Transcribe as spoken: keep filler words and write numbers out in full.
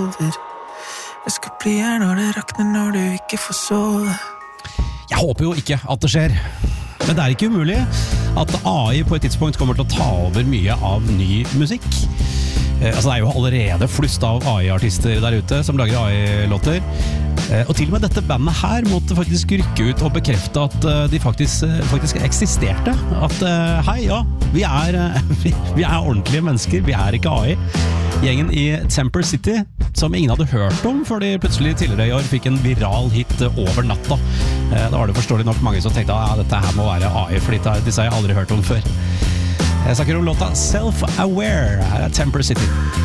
sover. Jeg skal bli her når det rakner, når du ikke får sove. Jeg håper jo ikke at det skjer, men det er ikke umulig at A I på et tidspunkt kommer til å ta over mye av ny musikk. Eh, altså det er jo allerede flust av A I-artister der ute som lager A I-låter. Eh, og til og med dette bandet her måtte faktisk rykke ut og bekrefte at uh, de faktisk, uh, faktisk eksisterte. At uh, hei, ja, vi er, uh, vi, vi er ordentlige mennesker, vi er ikke A I. Gjengen i Temper City, som ingen hadde hørt om før de plutselig tidligere i år fikk en viral hit uh, over natta. Uh, da var det forståelig nok mange som tenkte at ja, dette her må være A I, for disse har jeg aldri hørt om før. Jeg snakker om låta Self-Aware, her er Temper City.